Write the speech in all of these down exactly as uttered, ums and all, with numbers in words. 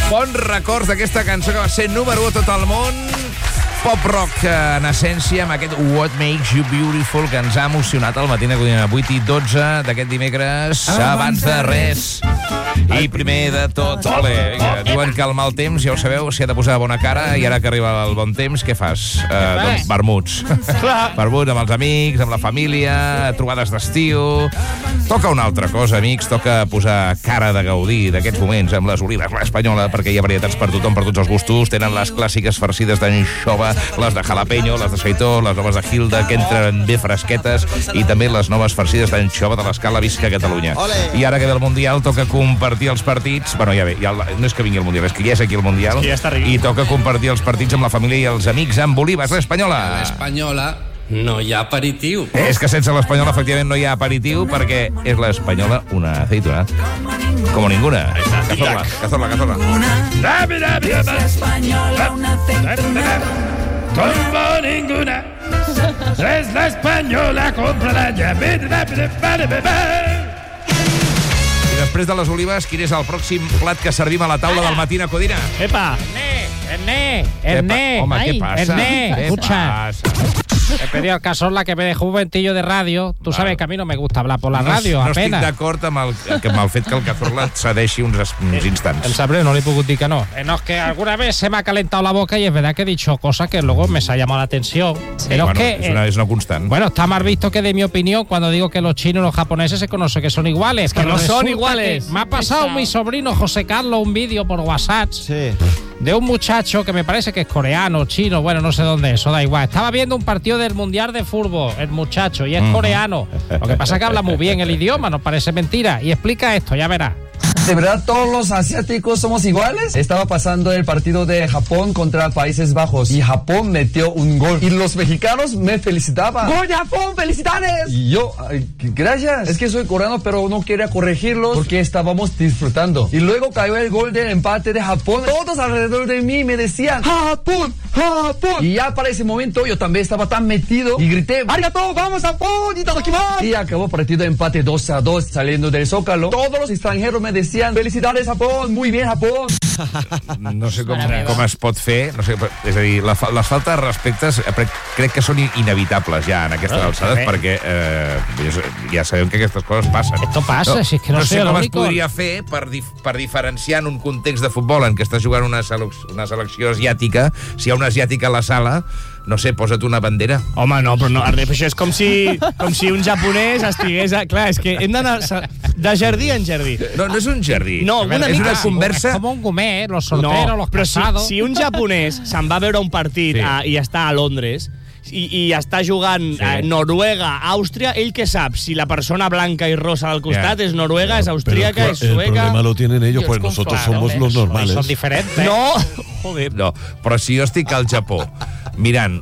Bons records d'aquesta cançó que va ser número u a tot el món. Pop-rock, en essència, amb aquest What Makes You Beautiful, que ens ha emocionat al matí a vuit i dotze d'aquest dimecres, abans de res. I primer de tot, ole, vinga, diuen que el mal temps, ja ho sabeu, s'hi ha de posar bona cara, i ara que arriba el bon temps, què fas? Eh, doncs vermuts. Vermuts amb els amics, amb la família, trobades d'estiu. Toca una altra cosa, amics, toca posar cara de gaudir d'aquests moments amb les olives, l'Espanyola, perquè hi ha varietats per tothom, per tots els gustos. Tenen les clàssiques farcides d'anxova, les de jalapeño, les de seitó, les noves de Hilda, que entren bé fresquetes, i també les noves farcides d'anxova de l'Escala Visca Catalunya. I ara que ve el Mundial toca compartir els partits, bueno, ja ve, ja, no és que vingui el Mundial, és que ja és aquí el Mundial, ja i toca compartir els partits amb la família i els amics amb olives, l'Espanyola. L'Espanyola no hi ha aperitiu. És que sense l'Espanyola, efectivament, no hi ha aperitiu, perquè és l'Espanyola una aceituna como ninguna. Cazorla, cazorla, cazorla. Española una aceituna como ninguna. Es la Española, cómprala ya. I després de les olives, quin és el pròxim plat que servim a la taula del Matina Codina? Epa! Erné, Erné, Home, ¿qué pasa? Erné, ¿Qué escucha. pasa? He pedido al Cazorla que me dejó un ventillo de radio. Tú Vale. sabes que a mí no me gusta hablar por la No, radio, no estic apenas. d'acord amb el, amb el fet que el Cazorla et cedeixi uns, uns instants. El sabré, no le puedo decir que no. Eh, no, es que alguna vez se me ha calentado la boca y es verdad que he dicho cosas que luego me se ha llamado la atención. Pero bueno, es que... és, una, és una constant. Bueno, está mal visto que de mi opinión, cuando digo que los chinos y los japoneses se conocen que son iguales. Que pero no son resulta iguales. que Me ha pasado mi sobrino José Carlos un vídeo por WhatsApp Sí. de un muchacho que me parece que es coreano, chino, bueno, no sé dónde es, eso da igual. Estaba viendo un partido del Mundial de Fútbol, el muchacho, y es coreano. Lo que pasa es que habla muy bien el idioma, no parece mentira. Y explica esto, ya verás. ¿De verdad todos los asiáticos somos iguales? Estaba pasando el partido de Japón contra Países Bajos y Japón metió un gol y los mexicanos me felicitaban. ¡Gol de Japón! ¡Felicidades! Y yo, ay, gracias. Es que soy coreano, pero no quería corregirlos porque estábamos disfrutando. Y luego cayó el gol del empate de Japón. Todos alrededor de mí me decían ¡Japón! ¡Japón! Y ya para ese momento yo también estaba tan metido y grité ¡Arigato! ¡Vamos Japón! ¡Itadakimasu! Y acabó partido de empate dos a dos saliendo del Zócalo. Todos los extranjeros me decían ¡Felicidades, Japón! ¡Muy bien, Japón! No sé com, com es pot fer, no sé, és a dir, la, les faltes de respecte crec que són inevitables ja en aquestes no, alçades, sí. perquè eh, ja sabem que aquestes coses passen. Esto pasa, no, si es que no, no soy sé el com único. es podria fer per, dif per diferenciar en un context de futbol en què estàs jugant una, una selecció asiàtica, si hi ha una asiàtica a la sala, no sé, posa't una bandera. Home, no, però no, Ernest, això és com si, com si un japonès estigués... A... Clar, és que hem d'anar de jardí en jardí. No, no és un jardí. No, una és mica. una conversa... Es como un gourmet, los solteros, No, los però si, casados. si un japonès se'n va veure un partit Sí. a, i està a Londres i, i està jugant Sí. a Noruega, Àustria, ell què sap? Si la persona blanca i rosa del costat Ja. és noruega, és austríaca, Pero és el sueca... problema lo tienen ellos, Dios, pues con nosotros claro, somos los normales. Son diferentes. No! Joder. No, però si jo estic al Japó mirant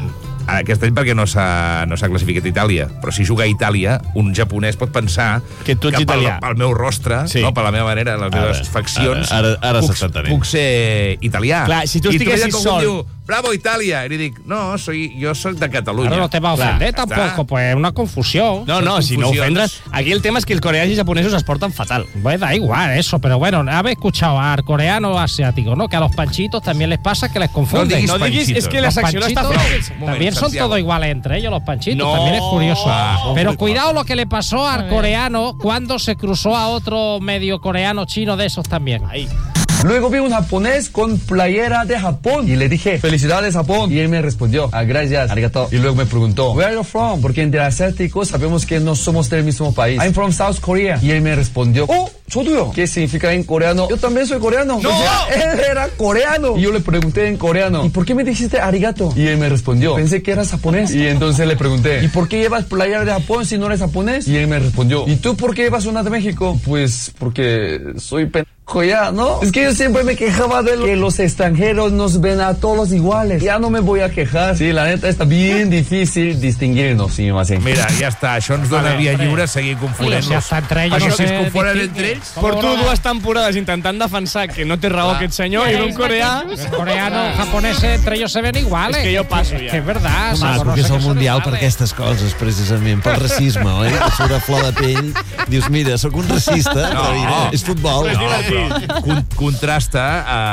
aquest any perquè no s'ha no s'ha classificat Itàlia, però si juga a Itàlia, un japonès pot pensar Que tu ets pel, italià. pel meu rostre, Sí. no, per la meva manera, les Ara, meves faccions, ara- ara- ara puc, s'està entenent. puc ser italià. Clar, si tu I estiguessis tu sol- diu, bravo Itàlia, i li dic, no, soy, jo soc de Catalunya. Ahora no te va a Claro, ofender ya tampoco, está. pues es una confusión. No, no, si no confusions. ofendres... Aquí el tema és que els coreans i japonesos es porten fatal. Pues da igual eso, pero bueno, habéis escuchado al coreano o asiático, ¿no? Que a los panchitos también les pasa que les confunden. diguis No diguis, panchitos. és que la Los secció no està panchitos fent... Un moment, también son Santiago. todos iguales entre ellos, los panchitos. No. También es curioso. Ah, Pero hombre, cuidado lo que le pasó al coreano cuando se cruzó a otro medio coreano chino de esos también. Ahí. Luego vi un japonés con playera de Japón y le dije, felicidades Japón. Y él me respondió, ah, gracias, arigato. Y luego me preguntó, where are you from? Porque entre asiáticos sabemos que no somos del mismo país. I'm from South Korea. Y él me respondió, oh, 저도요. ¿Qué significa en coreano? Yo también soy coreano. ¡No! O sea, él era coreano. Y yo le pregunté en coreano, ¿y por qué me dijiste arigato? Y él me respondió, pensé que eras japonés. Y entonces le pregunté, ¿y por qué llevas playera de Japón si no eres japonés? Y él me respondió, ¿y tú por qué llevas una de México? Pues porque soy pen... ya, ¿no? Es que yo siempre me quejaba de lo que los extranjeros nos ven a todos iguales. Ya no me voy a quejar. Sí, la neta está bien difícil distinguirnos, sí, más bien. Mira, ja està, això ens dona via lliure seguir Tío, confonent-nos. si hasta entre ellos Això no que es se confonen distinguen. entre ells? ¿Cómo Porto no? dues temporades intentant defensar que no té raó aquest senyor i d'un coreà... Los coreanos, japoneses, entre ellos se ven iguales. Es que yo paso Es ya. que es verdad. se Maco, conocen que és el son Mundial per iguales. aquestes coses, precisament, pel racisme, oi? Que surt a flor de pell, dius, mira, sóc un racista, No. però mira, és futbol. Però és No, divertit. Con contrasta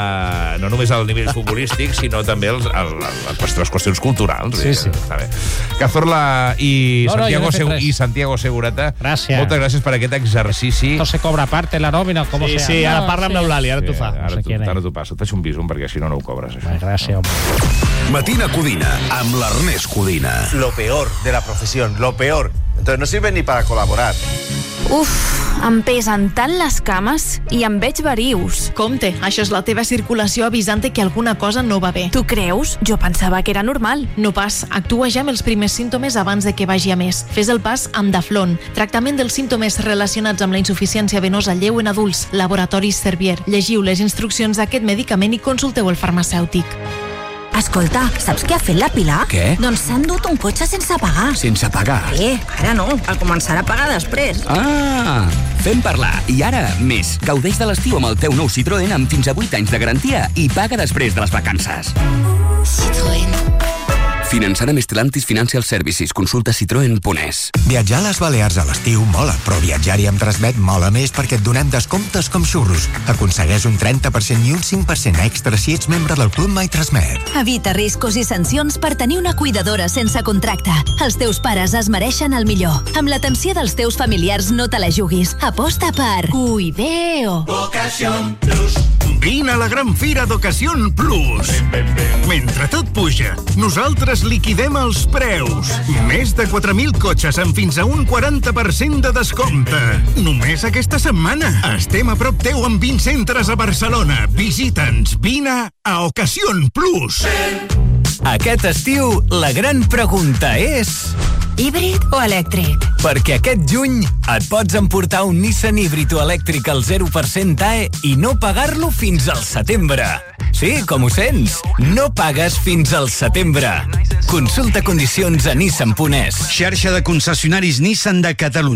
eh, no només al nivell futbolístic, sinó també els, el, el, les qüestions culturals. Sí, sí. Està bé. Cazorla i, No, no, Santiago, jo no he fet Segu res. i Santiago Segurata, Gràcies. moltes gràcies per aquest exercici. No se cobra parte la nòmina, com Sí, se sí, llama. ara parla amb l'Eulàlia, ara Sí, t'ho fa. ara No sé tu, quién es. ara t'ho passo. Et faig un bisum, perquè si no, no ho cobres, això. Ai, gràcies, home. Matina Codina, amb l'Ernest Codina. Lo peor de la profesión, lo peor. Entonces no sirve ni para colaborar. Uf, em pesen tant les cames i em veig verius. Compte, això és la teva circulació avisant-te que alguna cosa no va bé. Tu creus? Jo pensava que era normal. No pas, actua ja amb els primers símptomes abans de que vagi a més. Fes el pas amb Daflon, tractament dels símptomes relacionats amb la insuficiència venosa lleu en adults, Laboratoris Servier. Llegiu les instruccions d'aquest medicament i consulteu el farmacèutic. Escolta, saps què ha fet la Pilar? Què? Doncs s'ha endut un cotxe sense pagar. Sense pagar. Eh, ara no, el començarà a pagar després. Ah, fem parlar. I ara, més. Gaudeix de l'estiu amb el teu nou Citroën amb fins a vuit anys de garantia i paga després de les vacances. Citroën. Finançada amb Stellantis Financial Services. Consulta citroen punt es. Viatjar a les Balears a l'estiu mola, però viatjar-hi amb Transmet mola més perquè et donem descomptes com xurros. Aconsegueix un trenta per cent i un cinc per cent extra si ets membre del Club My Transmet. Evita riscos i sancions per tenir una cuidadora sense contracte. Els teus pares es mereixen el millor. Amb l'atenció dels teus familiars no te la juguis. Aposta per Cuideo. Ocasión Plus. Vine a la gran fira d'Ocasión Plus. Mentre tot puja, nosaltres liquidem els preus. Més de quatre mil cotxes amb fins a un quaranta per cent de descompte. Només aquesta setmana. Estem a prop teu amb vint centres a Barcelona. Visita'ns. Vine a Ocasión Plus. Aquest estiu, la gran pregunta és... Híbrid o elèctric? Perquè aquest juny et pots emportar un Nissan híbrid o elèctric al zero per cent A E i no pagar-lo fins al setembre. Sí, com ho sents? No pagues fins al setembre. Consulta condicions a nissan punt es. Xarxa de concessionaris Nissan de Catalunya.